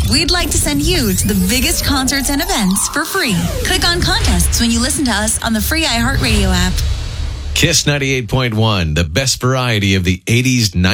We'd like to send you to the biggest concerts and events for free. Click on contests when you listen to us on the free iHeartRadio app. Kiss 98.1, the best variety of the 80s, 90s.